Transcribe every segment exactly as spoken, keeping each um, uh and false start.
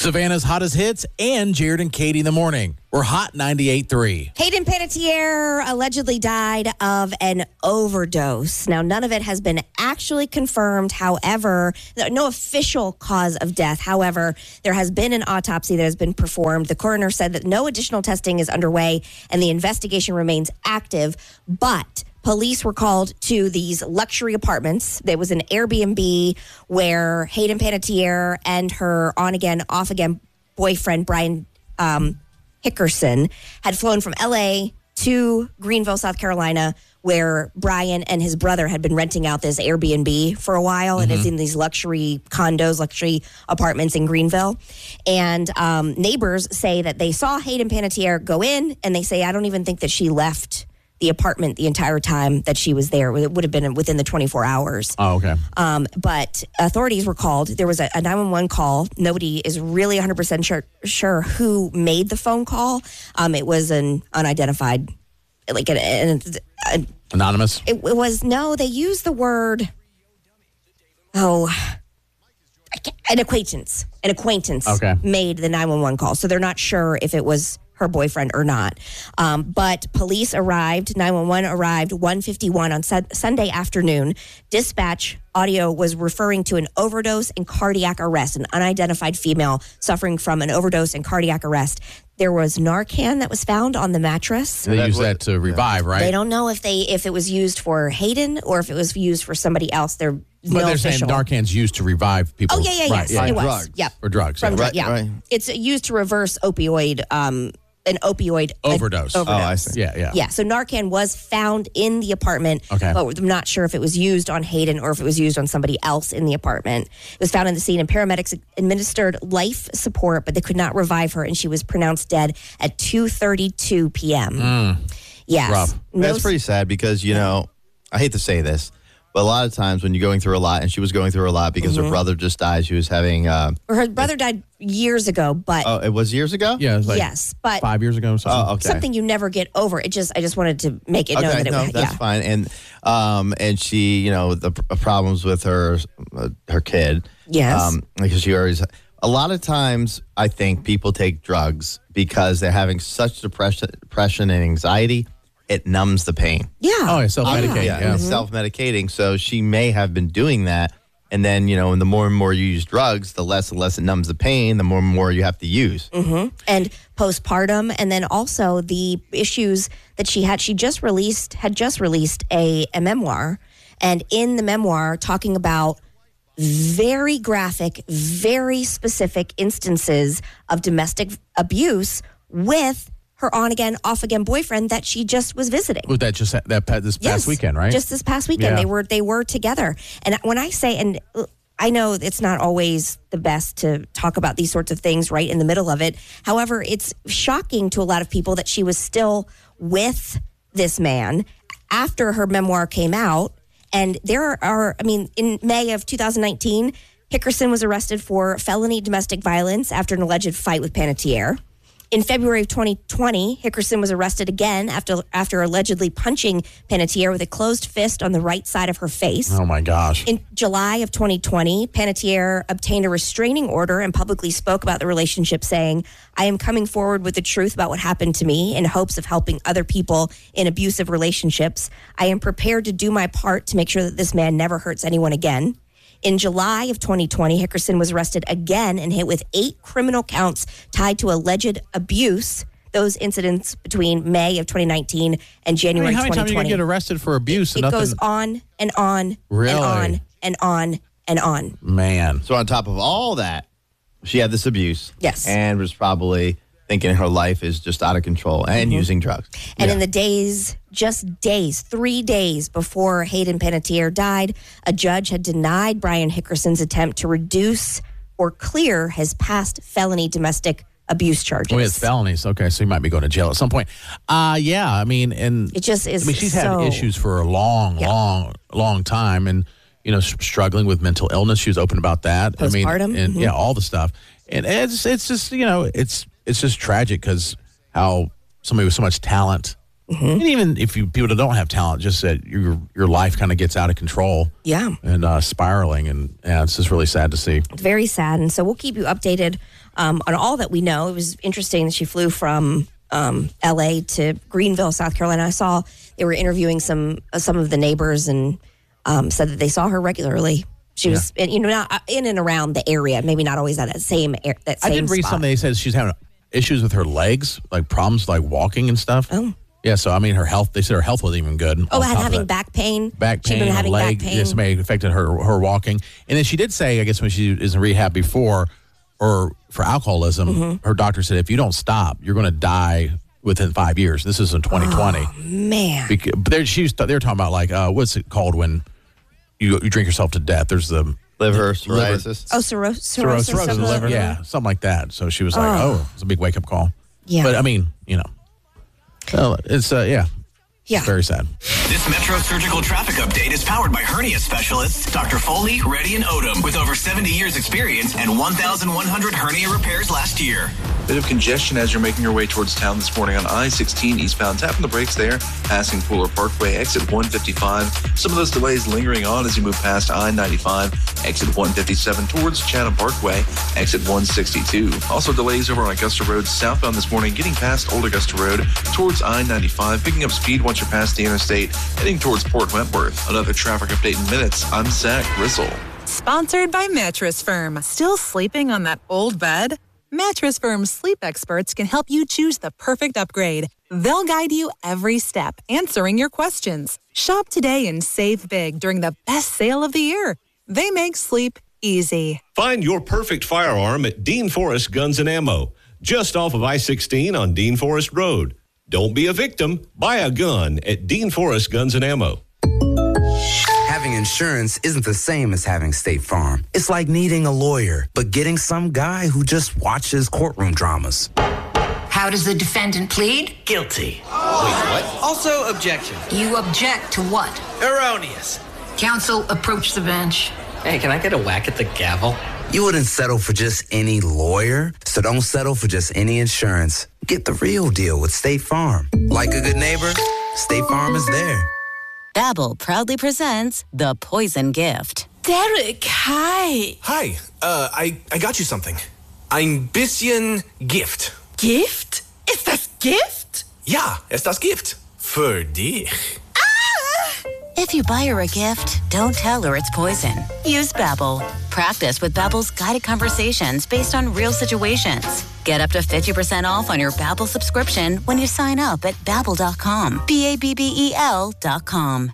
Savannah's hottest hits and Jared and Katie in the morning. We're Hot ninety-eight point three. Hayden Panettiere allegedly died of an overdose. Now, none of it has been actually confirmed. However, no official cause of death. However, there has been an autopsy that has been performed. The coroner said that no additional testing is underway and the investigation remains active. But police were called to these luxury apartments. There was an Airbnb where Hayden Panettiere and her on-again, off-again boyfriend, Brian um, Hickerson, had flown from L A to Greenville, South Carolina, where Brian and his brother had been renting out this Airbnb for a while. Mm-hmm. And it's in these luxury condos, luxury apartments in Greenville. And um, neighbors say that they saw Hayden Panettiere go in, and they say, I don't even think that she left the apartment the entire time that she was there. It would have been within the twenty-four hours. Oh, okay. Um, but authorities were called. There was a, a nine one one call. Nobody is really one hundred percent sure, sure who made the phone call. Um, it was an unidentified, like an, an, an anonymous. It, it was no. They used the word. Oh. An acquaintance. An acquaintance. Okay. Made the nine one one call, so they're not sure if it was her boyfriend or not. Um, but police arrived, nine one one arrived one fifty-one on su- Sunday afternoon. Dispatch audio was referring to an overdose and cardiac arrest, an unidentified female suffering from an overdose and cardiac arrest. There was Narcan that was found on the mattress. They use that to revive, right? They don't know if they if it was used for Hayden or if it was used for somebody else. They're But no they're official. saying Narcan's used to revive people. Oh, yeah, yeah, right, yes, yeah. it was. Drugs. Yep. For drugs. From yeah. drug, Right, yeah. right. It's used to reverse opioid, um, an opioid Overdose. A, overdose. Oh, I see. Yeah, yeah. Yeah, so Narcan was found in the apartment, Okay. but I'm not sure if it was used on Hayden or if it was used on somebody else in the apartment. It was found in the scene, and paramedics administered life support, but they could not revive her, and she was pronounced dead at two thirty-two p.m. Mm. Yes. Rough. No That's pretty sad because, you know, I hate to say this, but a lot of times when you're going through a lot, and she was going through a lot because Mm-hmm. her brother just died. She was having, uh, Or her brother died years ago, but oh, it was years ago? Yeah, it was like yes, but five years ago or something. Oh, okay. something you never get over. It just, I just wanted to make it known Okay, that it no, was, that's yeah. fine. And um, and she, you know, the pr- problems with her uh, her kid. Yes. Um, because she always. A lot of times, I think people take drugs because they're having such depression, depression and anxiety. It numbs the pain. Yeah. Oh, yeah, self-medicate. Yeah, Yeah. and it's self-medicating. So she may have been doing that. And then, you know, and the more and more you use drugs, the less and less it numbs the pain, the more and more you have to use. Mm-hmm. And postpartum, and then also the issues that she had. She just released, had just released a, a memoir. And in the memoir, talking about very graphic, very specific instances of domestic abuse with her on-again, off-again boyfriend that she just was visiting. Was that just that pa- this past Yes, weekend, right? Just this past weekend, Yeah. they were they were together. And when I say, and I know it's not always the best to talk about these sorts of things right in the middle of it. However, it's shocking to a lot of people that she was still with this man after her memoir came out. And there are, I mean, in May of two thousand nineteen, Hickerson was arrested for felony domestic violence after an alleged fight with Panettiere. In February of twenty twenty, Hickerson was arrested again after after allegedly punching Panettiere with a closed fist on the right side of her face. Oh, my gosh. In July of twenty twenty, Panettiere obtained a restraining order and publicly spoke about the relationship, saying, I am coming forward with the truth about what happened to me in hopes of helping other people in abusive relationships. I am prepared to do my part to make sure that this man never hurts anyone again. In July of twenty twenty, Hickerson was arrested again and hit with eight criminal counts tied to alleged abuse. Those incidents between May of twenty nineteen and I January mean, how many twenty times are you twenty. going to get arrested for abuse? It and nothing? goes on and on Really? and on and on and on. Man. So on top of all that, she had this abuse. Yes. And was probably thinking her life is just out of control and using drugs. And in the days, just days, three days before Hayden Panettiere died, a judge had denied Brian Hickerson's attempt to reduce or clear his past felony domestic abuse charges. Oh, it's felonies. Okay, so you might be going to jail at some point. Uh, yeah, I mean, and It just is I mean, she's so- had issues for a long, Yeah. long, long time, and you know, s- struggling with mental illness. She was open about that. I Postpartum, mean, and mhm. yeah, all the stuff. And it's it's just you know, it's it's just tragic because how somebody with so much talent Mm-hmm. And even if you people that don't have talent, just that your your life kind of gets out of control. Yeah. And uh, spiraling. And yeah, it's just really sad to see. It's very sad. And so we'll keep you updated um, on all that we know. It was interesting that she flew from um, L A to Greenville, South Carolina. I saw they were interviewing some uh, some of the neighbors and um, said that they saw her regularly. She was, yeah. you know, not in and around the area, maybe not always at that same air, that same I did read spot. something. They said she's having issues with her legs, like problems like walking and stuff. Oh. Yeah, so I mean, her health, they said her health wasn't even good. Oh, had having back pain? Back pain, She'd been having leg, back pain. Yeah, somebody affected her her walking. And then she did say, I guess when she was in rehab before, or for alcoholism, mm-hmm. her doctor said, if you don't stop, you're going to die within five years. This is in twenty twenty. Oh, man. Because, but they're, she was, they were talking about, like, uh, what's it called when you you drink yourself to death? There's the... Liver, psoriasis. Oh, cirrhosis. Cirrhosis, cirrhosis of the liver. Yeah, something like that. So she was like, oh, oh it's a big wake-up call. Yeah. But, I mean, you know, well, it's, uh, yeah. Yeah. It's very sad. This Metro Surgical Traffic Update is powered by hernia specialists Doctor Foley, Reddy, and Odom with over seventy years experience and one thousand one hundred hernia repairs last year. Bit of congestion as you're making your way towards town this morning on I sixteen eastbound. Tapping the brakes there, passing Pooler Parkway, exit one fifty-five. Some of those delays lingering on as you move past I ninety-five, exit one fifty-seven towards Chatham Parkway, exit one sixty-two. Also delays over on Augusta Road southbound this morning, getting past Old Augusta Road towards I ninety-five, picking up speed once you're past the interstate, heading towards Port Wentworth. Another traffic update in minutes. I'm Zach Gristle. Sponsored by Mattress Firm. Still sleeping on that old bed? Mattress Firm's sleep experts can help you choose the perfect upgrade. They'll guide you every step, answering your questions. Shop today and save big during the best sale of the year. They make sleep easy. Find your perfect firearm at Dean Forest Guns and Ammo, just off of I sixteen on Dean Forest Road. Don't be a victim. Buy a gun at Dean Forest Guns and Ammo. Having insurance isn't the same as having State Farm. It's like needing a lawyer, but getting some guy who just watches courtroom dramas. How does the defendant plead? Guilty. Wait, what? Also, objection. You object to what? Erroneous. Counsel, approach the bench. Hey, can I get a whack at the gavel? You wouldn't settle for just any lawyer, so don't settle for just any insurance. Get the real deal with State Farm. Like a good neighbor, State Farm is there. Babbel proudly presents The Poison Gift. Derek, hi. Hi, uh, I, I got you something. Ein bisschen Gift. Gift? Ist das Gift? Ja, es das Gift. Für dich. If you buy her a gift, don't tell her it's poison. Use Babbel. Practice with Babbel's guided conversations based on real situations. Get up to fifty percent off on your Babbel subscription when you sign up at Babbel dot com. B A B B E L dot com.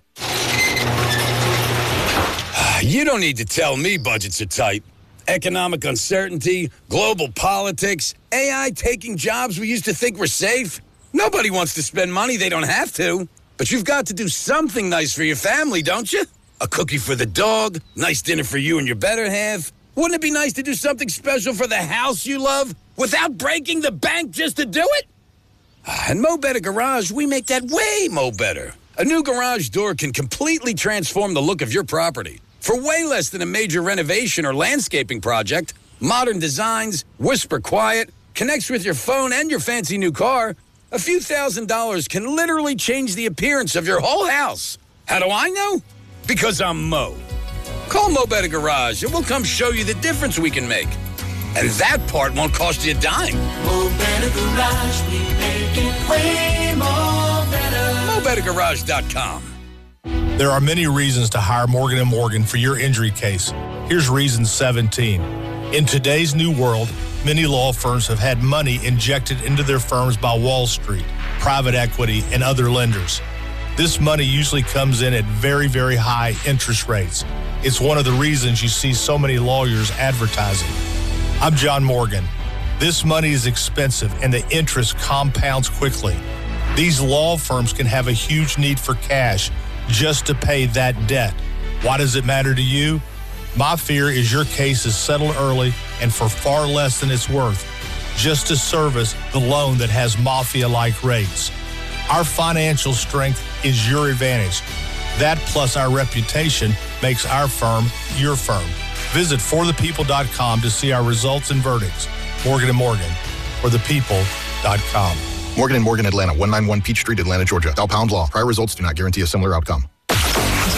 You don't need to tell me budgets are tight. Economic uncertainty, global politics, A I taking jobs we used to think were safe. Nobody wants to spend money they don't have to. But you've got to do something nice for your family, don't you? A cookie for the dog, nice dinner for you and your better half. Wouldn't it be nice to do something special for the house you love without breaking the bank just to do it? At Mo Better Garage, we make that way mo better. A new garage door can completely transform the look of your property. For way less than a major renovation or landscaping project, modern designs, whisper quiet, connects with your phone and your fancy new car, a few thousand dollars can literally change the appearance of your whole house. How do I know? Because I'm Mo. Call Mo Better Garage and we'll come show you the difference we can make. And that part won't cost you a dime. Mo Better Garage, we make it way more better. Mo Better Garage dot com. There are many reasons to hire Morgan and Morgan for your injury case. Here's reason seventeen. In today's new world, many law firms have had money injected into their firms by Wall Street, private equity, and other lenders. This money usually comes in at very, very high interest rates. It's one of the reasons you see so many lawyers advertising. I'm John Morgan. This money is expensive and the interest compounds quickly. These law firms can have a huge need for cash just to pay that debt. Why does it matter to you? My fear is your case is settled early and for far less than it's worth, just to service the loan that has mafia-like rates. Our financial strength is your advantage. That plus our reputation makes our firm your firm. Visit for the people dot com to see our results and verdicts. Morgan and Morgan, for the people dot com. Morgan and Morgan Atlanta, one ninety-one Peach Street, Atlanta, Georgia. Dow Pound Law. Prior results do not guarantee a similar outcome.